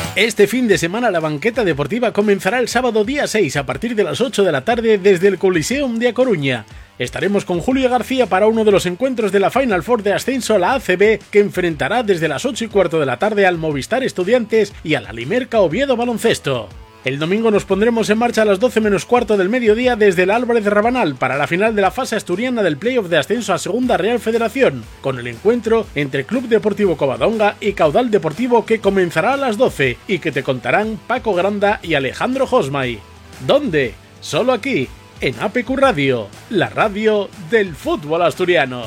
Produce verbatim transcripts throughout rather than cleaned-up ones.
Este fin de semana la banqueta deportiva comenzará el sábado día seis a partir de las ocho de la tarde desde el Coliseum de A Coruña. Estaremos con Julio García para uno de los encuentros de la Final Four de ascenso a la A C B, que enfrentará desde las ocho y cuarto de la tarde al Movistar Estudiantes y a la Limerca Oviedo Baloncesto. El domingo nos pondremos en marcha a las doce menos cuarto del mediodía desde el Álvarez Rabanal para la final de la fase asturiana del playoff de ascenso a Segunda Real Federación, con el encuentro entre Club Deportivo Covadonga y Caudal Deportivo, que comenzará a las doce y que te contarán Paco Granda y Alejandro Josmay. ¿Dónde? Solo aquí, en A P Q Radio, la radio del fútbol asturiano.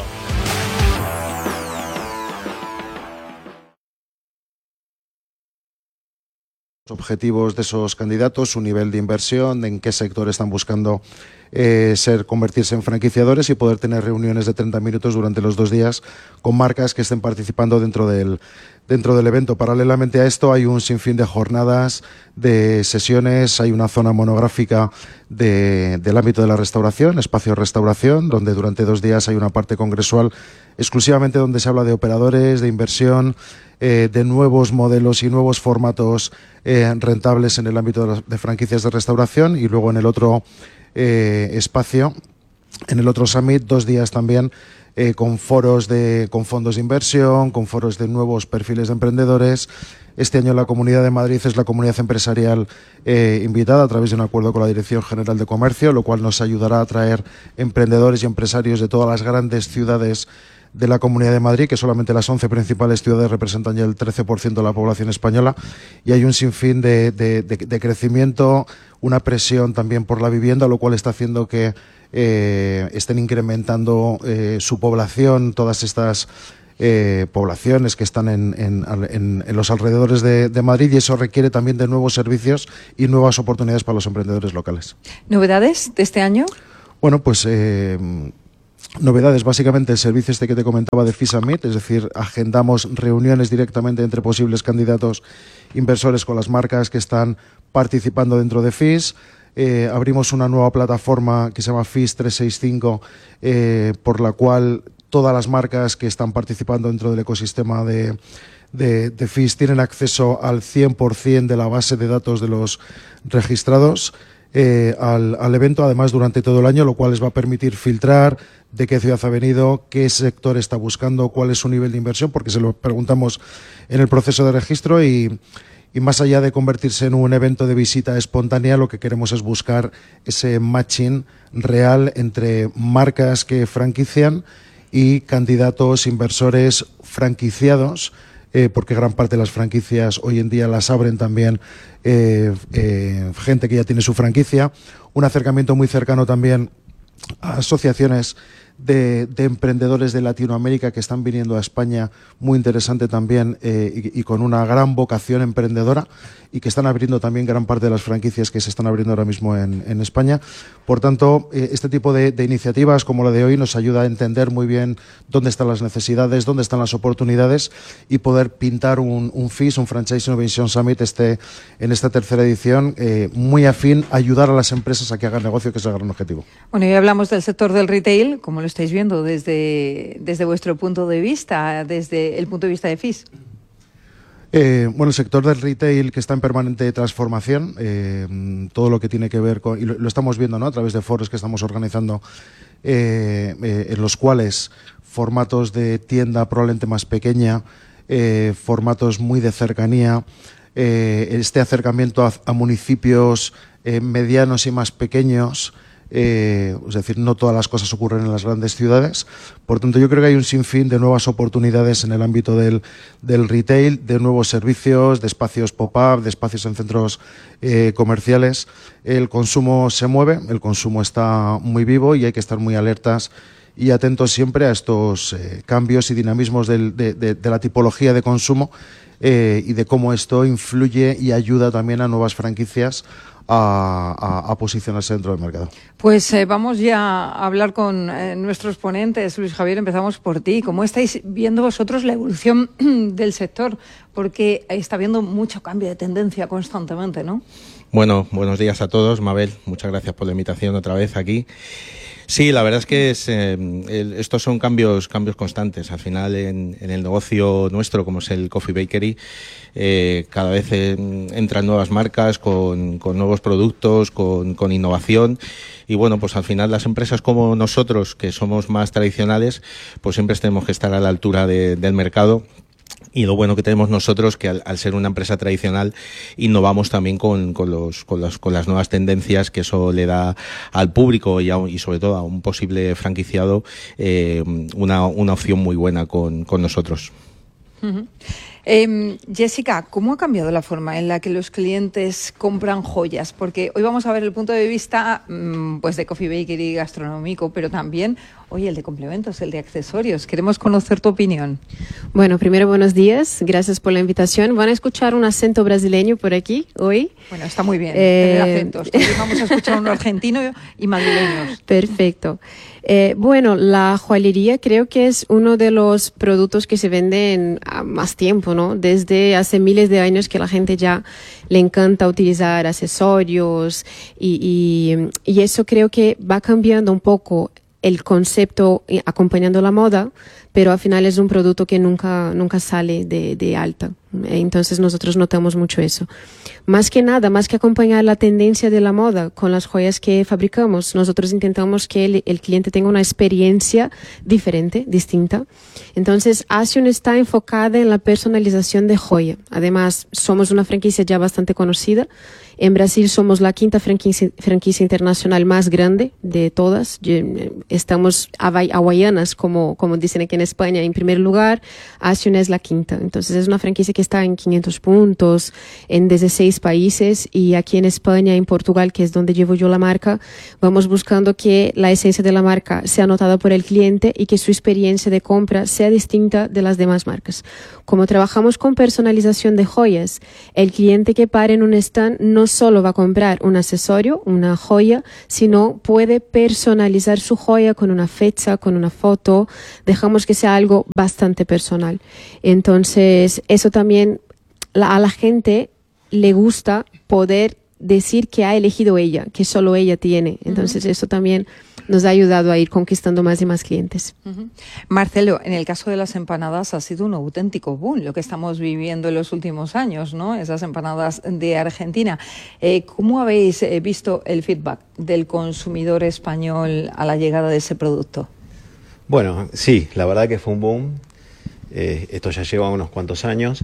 Objetivos de esos candidatos, su nivel de inversión, en qué sector están buscando eh, ser, convertirse en franquiciadores y poder tener reuniones de treinta minutos durante los dos días con marcas que estén participando dentro del, dentro del evento. Paralelamente a esto hay un sinfín de jornadas, de sesiones, hay una zona monográfica de, del ámbito de la restauración, espacio de restauración, donde durante dos días hay una parte congresual exclusivamente donde se habla de operadores, de inversión, eh, de nuevos modelos y nuevos formatos eh, rentables en el ámbito de, las, de franquicias de restauración, y luego en el otro eh, espacio, en el otro summit, dos días también eh, con foros de, con fondos de inversión, con foros de nuevos perfiles de emprendedores. Este año la Comunidad de Madrid es la comunidad empresarial eh, invitada a través de un acuerdo con la Dirección General de Comercio, lo cual nos ayudará a atraer emprendedores y empresarios de todas las grandes ciudades de la Comunidad de Madrid, que solamente las once principales ciudades representan ya el trece por ciento de la población española, y hay un sinfín de, de, de, de crecimiento, una presión también por la vivienda, lo cual está haciendo que eh, estén incrementando eh, su población, todas estas eh, poblaciones que están en, en, en, en los alrededores de, de Madrid, y eso requiere también de nuevos servicios y nuevas oportunidades para los emprendedores locales. ¿Novedades de este año? Bueno, pues Eh, novedades, básicamente el servicio este que te comentaba de F I Summit, es decir, agendamos reuniones directamente entre posibles candidatos inversores con las marcas que están participando dentro de F I S. Eh, abrimos una nueva plataforma que se llama F I S trescientos sesenta y cinco, eh, por la cual todas las marcas que están participando dentro del ecosistema de, de, de F I S tienen acceso al cien por ciento de la base de datos de los registrados Eh, al, al evento, además durante todo el año, lo cual les va a permitir filtrar de qué ciudad ha venido, qué sector está buscando, cuál es su nivel de inversión, porque se lo preguntamos en el proceso de registro, y, y más allá de convertirse en un evento de visita espontánea, lo que queremos es buscar ese matching real entre marcas que franquician y candidatos inversores franquiciados, Eh, porque gran parte de las franquicias hoy en día las abren también eh, eh, gente que ya tiene su franquicia. Un acercamiento muy cercano también a asociaciones de, de emprendedores de Latinoamérica que están viniendo a España, muy interesante también, eh, y, y con una gran vocación emprendedora, y que están abriendo también gran parte de las franquicias que se están abriendo ahora mismo en, en España. Por tanto, eh, este tipo de, de iniciativas como la de hoy nos ayuda a entender muy bien dónde están las necesidades, dónde están las oportunidades, y poder pintar un, un F I S, un Franchise Innovation Summit este, en esta tercera edición, eh, muy afín a ayudar a las empresas a que hagan negocio, que es el gran objetivo. Bueno, hoy hablamos del sector del retail, como lo estáis viendo desde, desde vuestro punto de vista, desde el punto de vista de F I S. Eh, bueno, el sector del retail, que está en permanente transformación, eh, todo lo que tiene que ver con, y lo, lo estamos viendo, ¿no?, a través de foros que estamos organizando, eh, eh, en los cuales formatos de tienda probablemente más pequeña, eh, formatos muy de cercanía, eh, este acercamiento a, a municipios eh, medianos y más pequeños. Eh, es decir, no todas las cosas ocurren en las grandes ciudades. Por tanto, yo creo que hay un sinfín de nuevas oportunidades en el ámbito del, del retail, de nuevos servicios, de espacios pop-up, de espacios en centros eh, comerciales. El consumo se mueve, el consumo está muy vivo, y hay que estar muy alertas y atentos siempre a estos eh, cambios y dinamismos del, de, de, de la tipología de consumo, eh, y de cómo esto influye y ayuda también a nuevas franquicias A, a, a posicionarse dentro del mercado. Pues eh, vamos ya a hablar con eh, nuestros ponentes. Luis Javier, empezamos por ti. ¿Cómo estáis viendo vosotros la evolución del sector? Porque está habiendo mucho cambio de tendencia constantemente, ¿no? Bueno, buenos días a todos. Mabel, muchas gracias por la invitación otra vez aquí. Sí, la verdad es que es, eh, el, estos son cambios cambios constantes. Al final, en, en el negocio nuestro, como es el Coffee Bakery, eh, cada vez eh, entran nuevas marcas con, con nuevos productos, con, con innovación. Y bueno, pues al final las empresas como nosotros, que somos más tradicionales, pues siempre tenemos que estar a la altura de, del mercado. Y lo bueno que tenemos nosotros, que al, al ser una empresa tradicional, innovamos también con, con, los, con, los, con las nuevas tendencias que eso le da al público y, a, y sobre todo a un posible franquiciado eh, una, una opción muy buena con, con nosotros. Uh-huh. Eh, Jessica, ¿cómo ha cambiado la forma en la que los clientes compran joyas? Porque hoy vamos a ver el punto de vista mmm, pues de Coffee Bakery gastronómico, pero también, oye, el de complementos, el de accesorios. Queremos conocer tu opinión. Bueno, primero buenos días, gracias por la invitación. ¿Van a escuchar un acento brasileño por aquí hoy? Bueno, está muy bien, eh... tener acentos. También vamos a escuchar uno argentino y madrileños. Perfecto. Eh, bueno, la joyería creo que es uno de los productos que se venden a más tiempo, ¿no? Desde hace miles de años que la gente ya le encanta utilizar accesorios y, y, y eso creo que va cambiando un poco el concepto acompañando la moda, pero al final es un producto que nunca, nunca sale de, de alta. Entonces nosotros notamos mucho eso. Más que nada, más que acompañar la tendencia de la moda con las joyas que fabricamos, nosotros intentamos que el, el cliente tenga una experiencia diferente, distinta. Entonces, Action está enfocada en la personalización de joya. Además, somos una franquicia ya bastante conocida. En Brasil somos la quinta franquicia, franquicia internacional más grande de todas. Estamos hawaianas, como, como dicen aquí en España, en primer lugar. Action es la quinta. Entonces, es una franquicia que está en quinientos puntos, en dieciséis países, y aquí en España, en Portugal, que es donde llevo yo la marca, vamos buscando que la esencia de la marca sea notada por el cliente y que su experiencia de compra sea distinta de las demás marcas. Como trabajamos con personalización de joyas, el cliente que pare en un stand no solo va a comprar un accesorio, una joya, sino puede personalizar su joya con una fecha, con una foto. Dejamos que sea algo bastante personal. Entonces, eso también la, a la gente le gusta poder decir que ha elegido ella, que solo ella tiene. Entonces, uh-huh. eso también nos ha ayudado a ir conquistando más y más clientes. Uh-huh. Marcelo, en el caso de las empanadas ha sido un auténtico boom lo que estamos viviendo en los últimos años, ¿no? Esas empanadas de Argentina. Eh, ¿Cómo habéis eh, visto el feedback del consumidor español a la llegada de ese producto? Bueno, sí, la verdad que fue un boom. Eh, esto ya lleva unos cuantos años.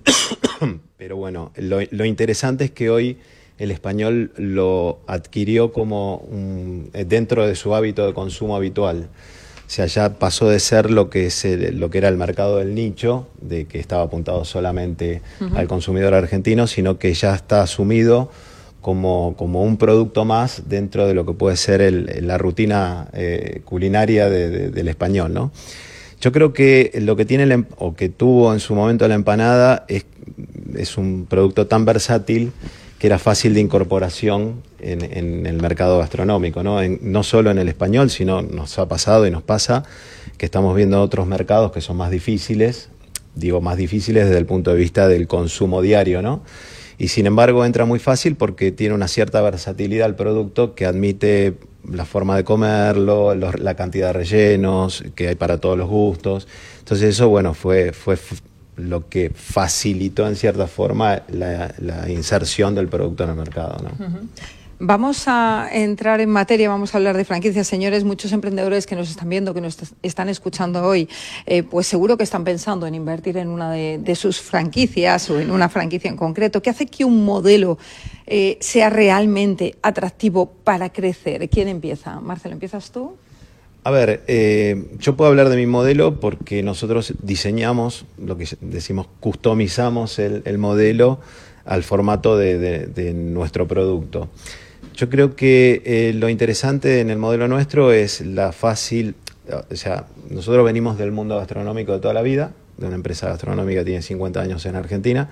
Pero bueno, lo, lo interesante es que hoy el español lo adquirió como un, dentro de su hábito de consumo habitual. O sea, ya pasó de ser lo que, es el, lo que era el mercado del nicho, de que estaba apuntado solamente uh-huh. al consumidor argentino, sino que ya está asumido como, como un producto más dentro de lo que puede ser el, la rutina eh, culinaria de, de, del español, ¿no? Yo creo que lo que tiene el, o que tuvo en su momento la empanada es, es un producto tan versátil que era fácil de incorporación en, en el mercado gastronómico, ¿no? En, no solo en el español, sino nos ha pasado y nos pasa que estamos viendo otros mercados que son más difíciles, digo más difíciles desde el punto de vista del consumo diario, ¿no? Y sin embargo entra muy fácil porque tiene una cierta versatilidad el producto que admite la forma de comerlo, los, la cantidad de rellenos que hay para todos los gustos. Entonces eso, bueno, fue... fue lo que facilitó en cierta forma la, la inserción del producto en el mercado, ¿no? Uh-huh. Vamos a entrar en materia, vamos a hablar de franquicias. Señores, muchos emprendedores que nos están viendo, que nos están escuchando hoy, eh, pues seguro que están pensando en invertir en una de, de sus franquicias o en una franquicia en concreto. ¿Qué hace que un modelo eh, sea realmente atractivo para crecer? ¿Quién empieza? Marcelo, ¿empiezas tú? A ver, eh, yo puedo hablar de mi modelo porque nosotros diseñamos, lo que decimos, customizamos el, el modelo al formato de, de, de nuestro producto. Yo creo que eh, lo interesante en el modelo nuestro es la fácil, o sea, nosotros venimos del mundo gastronómico de toda la vida, de una empresa gastronómica que tiene cincuenta años en Argentina,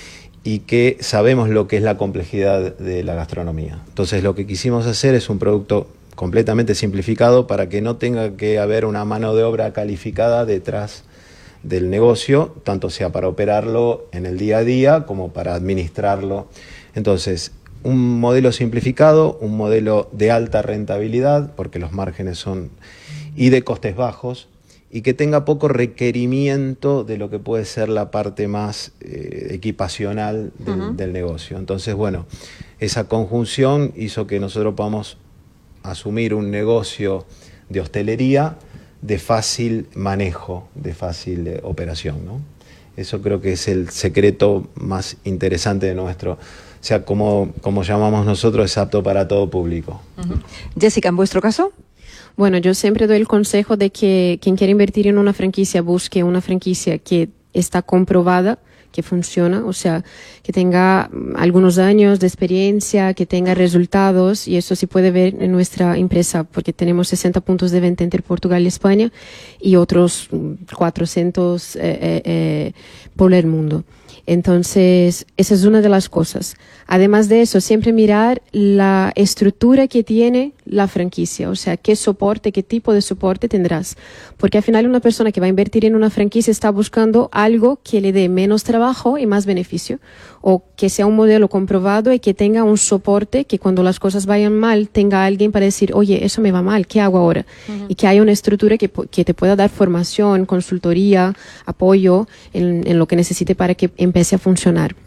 y que sabemos lo que es la complejidad de la gastronomía. Entonces lo que quisimos hacer es un producto completamente simplificado para que no tenga que haber una mano de obra calificada detrás del negocio, tanto sea para operarlo en el día a día como para administrarlo. Entonces, un modelo simplificado, un modelo de alta rentabilidad, porque los márgenes son, y de costes bajos, y que tenga poco requerimiento de lo que puede ser la parte más eh, equipacional del, uh-huh. del negocio. Entonces, bueno, esa conjunción hizo que nosotros podamos asumir un negocio de hostelería de fácil manejo, de fácil eh, operación, ¿no? Eso creo que es el secreto más interesante de nuestro... O sea, como, como llamamos nosotros, es apto para todo público. Uh-huh. Jessica, ¿en vuestro caso? Bueno, yo siempre doy el consejo de que quien quiere invertir en una franquicia busque una franquicia que está comprobada, que funciona, o sea, que tenga algunos años de experiencia, que tenga resultados, y eso se puede ver en nuestra empresa, porque tenemos sesenta puntos de venta entre Portugal y España y otros cuatrocientos eh, eh, eh, por el mundo. Entonces, esa es una de las cosas. Además de eso, siempre mirar la estructura que tiene la franquicia, o sea, qué soporte, qué tipo de soporte tendrás. Porque al final una persona que va a invertir en una franquicia está buscando algo que le dé menos trabajo y más beneficio, o que sea un modelo comprobado y que tenga un soporte que cuando las cosas vayan mal tenga alguien para decir, oye, eso me va mal, ¿qué hago ahora? Uh-huh. Y que haya una estructura que, que te pueda dar formación, consultoría, apoyo en, en lo que necesite para que empiece a funcionar.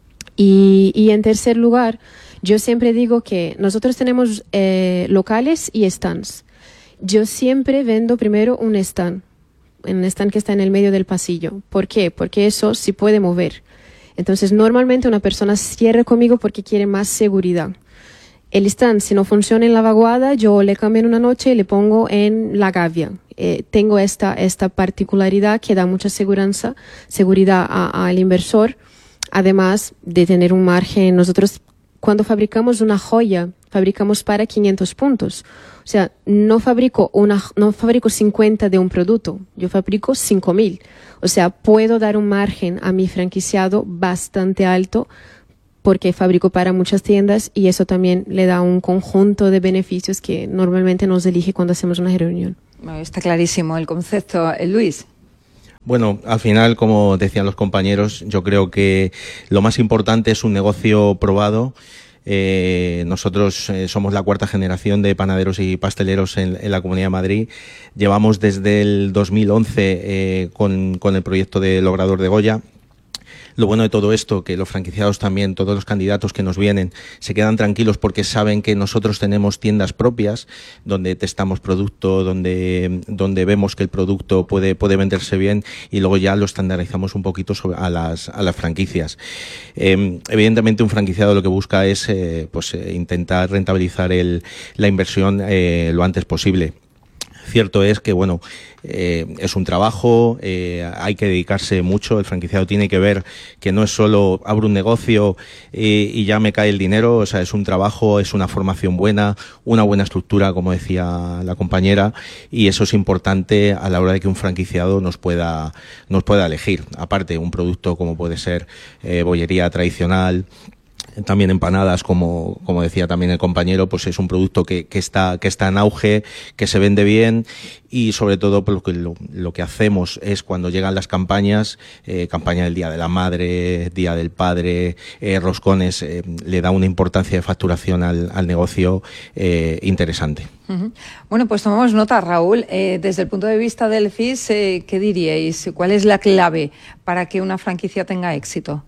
Y, y en tercer lugar, yo siempre digo que nosotros tenemos eh, locales y stands. Yo siempre vendo primero un stand, un stand que está en el medio del pasillo. ¿Por qué? Porque eso sí puede mover. Entonces, normalmente una persona cierra conmigo porque quiere más seguridad. El stand, si no funciona en la vaguada, yo le cambio en una noche y le pongo en la gavia. Eh, tengo esta, esta particularidad que da mucha seguridad, seguridad al inversor, además de tener un margen. Nosotros, cuando fabricamos una joya, fabricamos para quinientos puntos. O sea, no fabrico, una, no fabrico cincuenta de un producto, yo fabrico cinco mil. O sea, puedo dar un margen a mi franquiciado bastante alto porque fabrico para muchas tiendas, y eso también le da un conjunto de beneficios que normalmente nos elige cuando hacemos una reunión. Está clarísimo el concepto. Luis. Bueno, al final, como decían los compañeros, yo creo que lo más importante es un negocio probado. Eh, nosotros eh, somos la cuarta generación de panaderos y pasteleros en, en la Comunidad de Madrid. Llevamos desde el dos mil once eh, con, con el proyecto de Logrador de Goya. Lo bueno de todo esto, que los franquiciados también, todos los candidatos que nos vienen, se quedan tranquilos porque saben que nosotros tenemos tiendas propias donde testamos producto, donde, donde vemos que el producto puede, puede venderse bien, y luego ya lo estandarizamos un poquito sobre, a, las, a las franquicias. Eh, evidentemente un franquiciado lo que busca es eh, pues, eh, intentar rentabilizar el, la inversión eh, lo antes posible. Cierto es que, bueno, eh, es un trabajo, eh, hay que dedicarse mucho. El franquiciado tiene que ver que no es solo abro un negocio eh, y ya me cae el dinero. O sea, es un trabajo, es una formación buena, una buena estructura, como decía la compañera, y eso es importante a la hora de que un franquiciado nos pueda, nos pueda elegir. Aparte, un producto como puede ser eh, bollería tradicional, también empanadas, como, como decía también el compañero, pues es un producto que, que está, que está en auge, que se vende bien, y sobre todo pues lo, que, lo, lo que hacemos es cuando llegan las campañas, eh, campaña del Día de la Madre, Día del Padre, eh, roscones, eh, le da una importancia de facturación al, al negocio eh, interesante. Uh-huh. Bueno, pues tomamos nota, Raúl. Eh, desde el punto de vista del F I S, eh, ¿qué diríais? ¿Cuál es la clave para que una franquicia tenga éxito?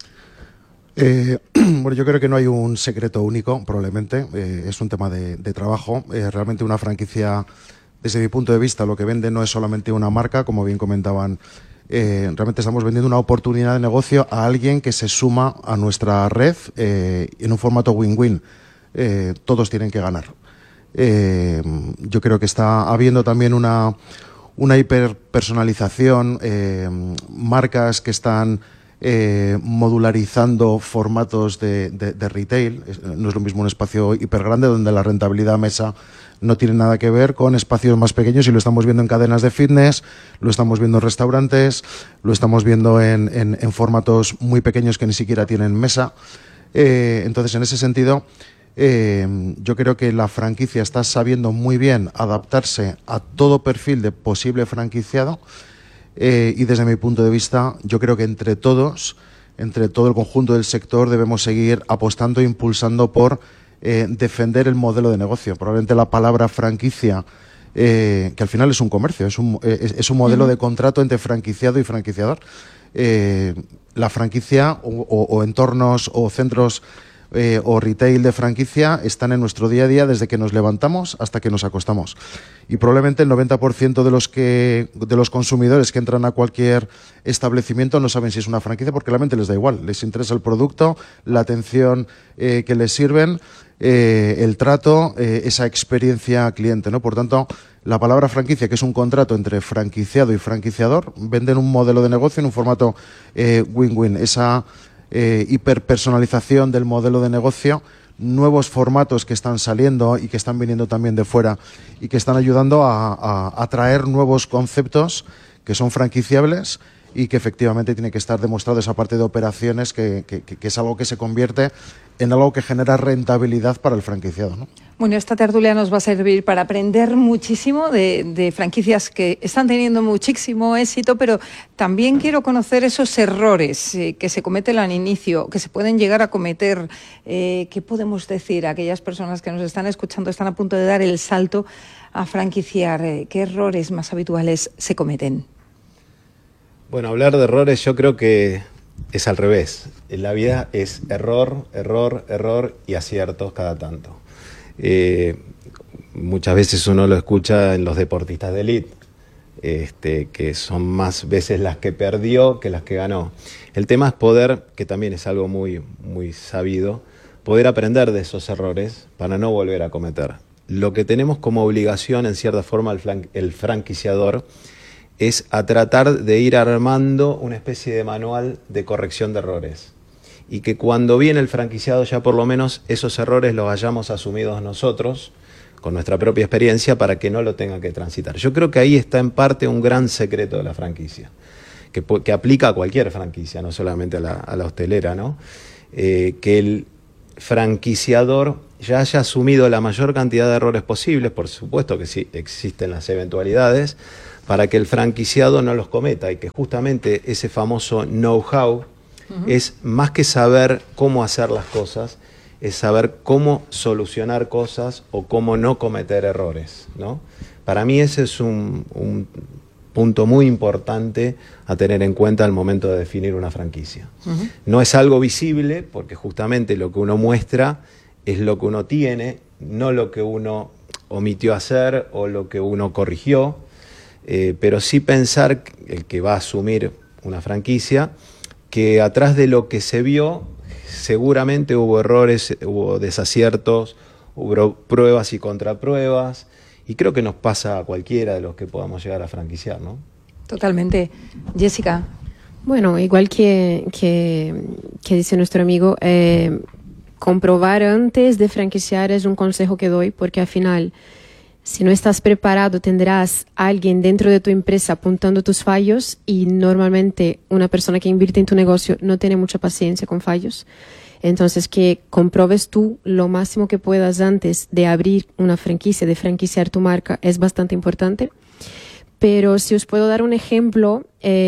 Eh, bueno, yo creo que no hay un secreto único, probablemente. Eh, es un tema de, de trabajo. Eh, realmente una franquicia, desde mi punto de vista, lo que vende no es solamente una marca, como bien comentaban. Eh, realmente estamos vendiendo una oportunidad de negocio a alguien que se suma a nuestra red eh, en un formato win-win. Eh, todos tienen que ganar. Eh, yo creo que está habiendo también una, una hiperpersonalización, eh, marcas que están Eh, modularizando formatos de, de, de retail. No es lo mismo un espacio hiper grande donde la rentabilidad mesa no tiene nada que ver con espacios más pequeños, y lo estamos viendo en cadenas de fitness, lo estamos viendo en restaurantes, lo estamos viendo en, en, en formatos muy pequeños que ni siquiera tienen mesa. Eh, entonces, en ese sentido, eh, yo creo que la franquicia está sabiendo muy bien adaptarse a todo perfil de posible franquiciado. Eh, y desde mi punto de vista, yo creo que entre todos entre todo el conjunto del sector debemos seguir apostando e impulsando por eh, defender el modelo de negocio. Probablemente la palabra franquicia, eh, que al final es un comercio, es un, es, es un modelo uh-huh. de contrato entre franquiciado y franquiciador. Eh, la franquicia o, o, o entornos o centros eh, o retail de franquicia están en nuestro día a día desde que nos levantamos hasta que nos acostamos. Y probablemente el noventa por ciento de los que de los consumidores que entran a cualquier establecimiento no saben si es una franquicia porque realmente les da igual. Les interesa el producto, la atención eh, que les sirven, eh, el trato, eh, esa experiencia cliente, ¿no? Por tanto, la palabra franquicia, que es un contrato entre franquiciado y franquiciador, venden un modelo de negocio en un formato eh, win-win. Esa eh, hiperpersonalización del modelo de negocio, nuevos formatos que están saliendo y que están viniendo también de fuera y que están ayudando a, a, a traer nuevos conceptos que son franquiciables y que efectivamente tiene que estar demostrado esa parte de operaciones que, que, que es algo que se convierte en algo que genera rentabilidad para el franquiciado, ¿no? Bueno, esta tertulia nos va a servir para aprender muchísimo de, de franquicias que están teniendo muchísimo éxito, pero también quiero conocer esos errores eh, que se cometen al inicio, que se pueden llegar a cometer. Eh, ¿Qué podemos decir a aquellas personas que nos están escuchando, están a punto de dar el salto a franquiciar? Eh, ¿Qué errores más habituales se cometen? Bueno, hablar de errores yo creo que es al revés. En la vida es error, error, error y aciertos cada tanto. Eh, muchas veces uno lo escucha en los deportistas de élite, este, que son más veces las que perdió que las que ganó. El tema es poder, que también es algo muy, muy sabido, poder aprender de esos errores para no volver a cometer. Lo que tenemos como obligación, en cierta forma, el, fran- el franquiciador, es a tratar de ir armando una especie de manual de corrección de errores. Y que cuando viene el franquiciado ya por lo menos esos errores los hayamos asumidos nosotros con nuestra propia experiencia para que no lo tenga que transitar. Yo creo que ahí está en parte un gran secreto de la franquicia, que, que aplica a cualquier franquicia, no solamente a la, a la hostelera, ¿no? Eh, que el franquiciador ya haya asumido la mayor cantidad de errores posibles, por supuesto que sí existen las eventualidades, para que el franquiciado no los cometa y que justamente ese famoso know-how Uh-huh. es más que saber cómo hacer las cosas, es saber cómo solucionar cosas o cómo no cometer errores, ¿no? Para mí ese es un, un punto muy importante a tener en cuenta al momento de definir una franquicia. Uh-huh. No es algo visible porque justamente lo que uno muestra es lo que uno tiene, no lo que uno omitió hacer o lo que uno corrigió, eh, pero sí pensar, el que va a asumir una franquicia, que atrás de lo que se vio seguramente hubo errores, hubo desaciertos, hubo pruebas y contrapruebas, y creo que nos pasa a cualquiera de los que podamos llegar a franquiciar, ¿no? Totalmente. Jessica. Bueno, igual que, que, que dice nuestro amigo, eh, comprobar antes de franquiciar es un consejo que doy, porque al final, si no estás preparado, tendrás a alguien dentro de tu empresa apuntando tus fallos y normalmente una persona que invierte en tu negocio no tiene mucha paciencia con fallos. Entonces, que compruebes tú lo máximo que puedas antes de abrir una franquicia, de franquiciar tu marca, es bastante importante. Pero si os puedo dar un ejemplo,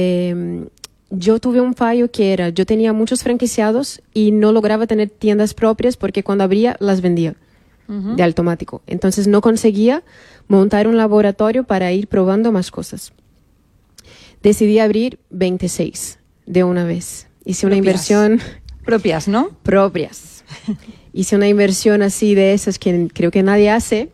eh, yo tuve un fallo que era, yo tenía muchos franquiciados y no lograba tener tiendas propias porque cuando abría las vendía. Uh-huh. De automático. Entonces no conseguía montar un laboratorio para ir probando más cosas. Decidí abrir veintiséis de una vez. Hice una propias. inversión... Propias, ¿no? Propias. Hice una inversión así de esas que creo que nadie hace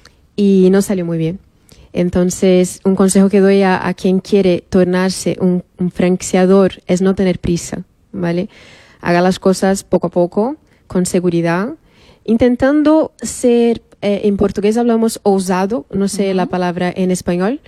y no salió muy bien. Entonces, un consejo que doy a, a quien quiere tornarse un, un franquiciador es no tener prisa, ¿vale? Haga las cosas poco a poco, con seguridad, intentando ser, eh, en portugués hablamos ousado, no sé uh-huh. la palabra en español,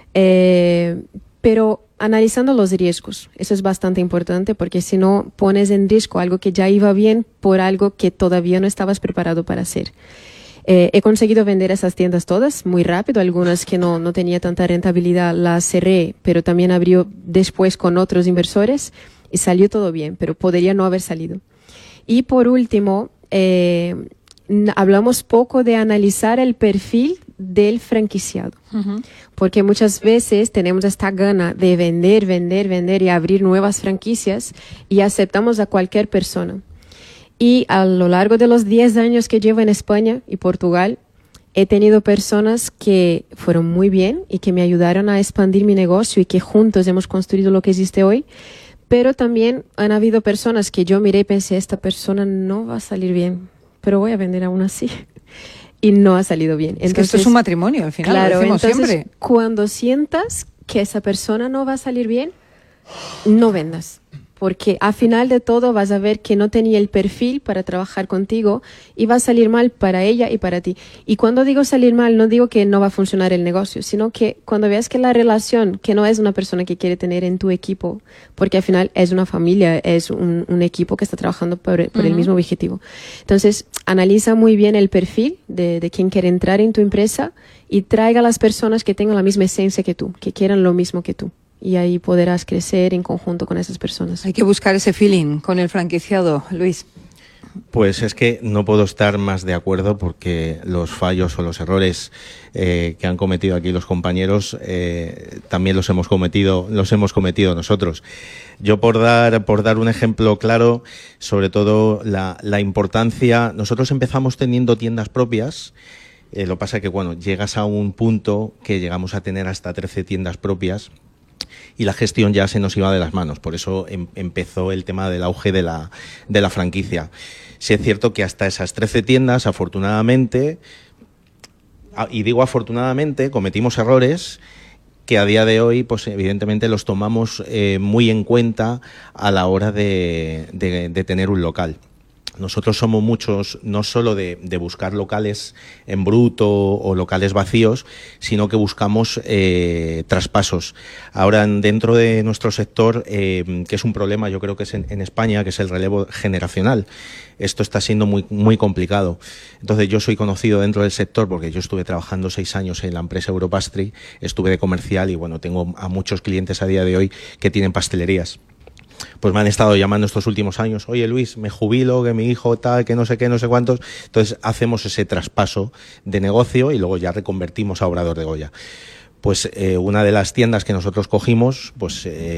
eh, pero analizando los riesgos. Eso es bastante importante porque si no pones en riesgo algo que ya iba bien por algo que todavía no estabas preparado para hacer. Eh, he conseguido vender esas tiendas todas muy rápido, algunas que no, no tenía tanta rentabilidad las cerré, pero también abrió después con otros inversores y salió todo bien, pero podría no haber salido. Y por último, Eh, hablamos poco de analizar el perfil del franquiciado. Uh-huh. Porque muchas veces tenemos esta gana de vender, vender, vender y abrir nuevas franquicias y aceptamos a cualquier persona. Y a lo largo de los diez años que llevo en España y Portugal, he tenido personas que fueron muy bien y que me ayudaron a expandir mi negocio y que juntos hemos construido lo que existe hoy. Pero también han habido personas que yo miré y pensé, esta persona no va a salir bien, pero voy a vender aún así. Y no ha salido bien. Es entonces, que esto es un matrimonio, al final, claro, lo decimos entonces, siempre. Cuando sientas que esa persona no va a salir bien, no vendas. Porque al final de todo vas a ver que no tenía el perfil para trabajar contigo y va a salir mal para ella y para ti. Y cuando digo salir mal, no digo que no va a funcionar el negocio, sino que cuando veas que la relación, que no es una persona que quiere tener en tu equipo, porque al final es una familia, es un, un equipo que está trabajando por, por uh-huh. el mismo objetivo. Entonces, analiza muy bien el perfil de, de quien quiere entrar en tu empresa y traiga a las personas que tengan la misma esencia que tú, que quieran lo mismo que tú. Y ahí podrás crecer en conjunto con esas personas. Hay que buscar ese feeling con el franquiciado, Luis. Pues es que no puedo estar más de acuerdo porque los fallos o los errores eh, que han cometido aquí los compañeros eh, también los hemos cometido, los hemos cometido nosotros. Yo por dar, por dar un ejemplo claro, sobre todo la, la importancia, nosotros empezamos teniendo tiendas propias. Eh, lo que pasa es que bueno, llegas a un punto que llegamos a tener hasta trece tiendas propias. Y la gestión ya se nos iba de las manos, por eso em, empezó el tema del auge de la, de la franquicia. Sí es cierto que hasta esas trece tiendas, afortunadamente, y digo afortunadamente, cometimos errores que a día de hoy, pues evidentemente los tomamos eh, muy en cuenta a la hora de, de, de tener un local. Nosotros somos muchos, no solo de, de buscar locales en bruto o locales vacíos, sino que buscamos eh, traspasos. Ahora, dentro de nuestro sector, eh, que es un problema, yo creo que es en, en España, que es el relevo generacional. Esto está siendo muy, muy complicado. Entonces, yo soy conocido dentro del sector porque yo estuve trabajando seis años en la empresa Europastry, estuve de comercial y, bueno, tengo a muchos clientes a día de hoy que tienen pastelerías. Pues me han estado llamando estos últimos años, oye Luis, me jubilo, que mi hijo tal, que no sé qué, no sé cuántos. Entonces hacemos ese traspaso de negocio y luego ya reconvertimos a Obrador de Goya. Pues eh, una de las tiendas que nosotros cogimos, pues eh,